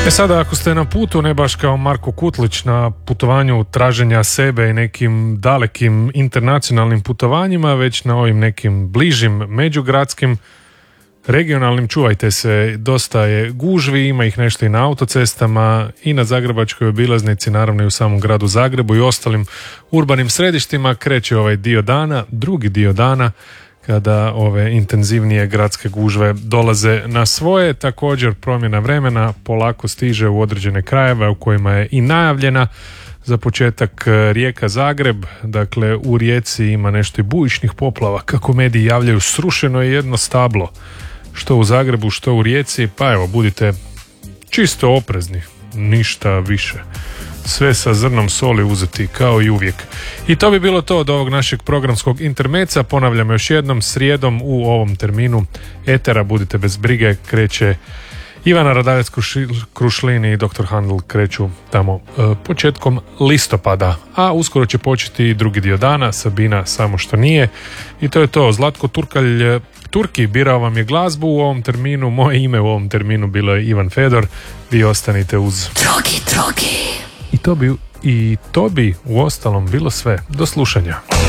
Sada ako ste na putu, ne baš kao Marko Kutlić na putovanju traženja sebe i nekim dalekim internacionalnim putovanjima, već na ovim nekim bližim međugradskim, regionalnim, čuvajte se, dosta je gužvi, ima ih nešto i na autocestama i na Zagrebačkoj obilaznici, naravno i u samom gradu Zagrebu i ostalim urbanim središtima. Kreće ovaj dio dana, drugi dio dana, kada ove intenzivnije gradske gužve dolaze na svoje. Također promjena vremena polako stiže u određene krajeve u kojima je i najavljena. Za početak rijeka Zagreb, dakle u rijeci ima nešto i bujičnih poplava, kako mediji javljaju, srušeno je jedno stablo, što u Zagrebu, što u Rijeci, pa evo, budite čisto oprezni, ništa više. Sve sa zrnom soli uzeti, kao i uvijek. I to bi bilo to od ovog našeg programskog intermeca. Ponavljam još jednom, srijedom u ovom terminu etera, budite bez brige, kreće Ivana Radavec-Krušlin i dr. Handl kreću tamo početkom listopada. A uskoro će početi i drugi dio dana, Sabina samo što nije. I to je to. Zlatko Turki birao vam je glazbu u ovom terminu. Moje ime u ovom terminu bilo je Ivan Fedor. Vi ostanite uz Drogi. I to bi u ostalom bilo sve. Do slušanja.